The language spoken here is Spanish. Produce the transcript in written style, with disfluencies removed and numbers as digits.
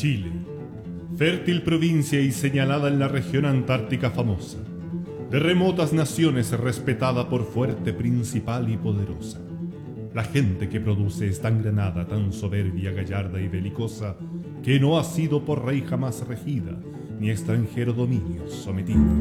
Chile, fértil provincia y señalada en la región antártica famosa, de remotas naciones respetada por fuerte principal y poderosa. La gente que produce es tan granada, tan soberbia, gallarda y belicosa, que no ha sido por rey jamás regida, ni extranjero dominio sometida.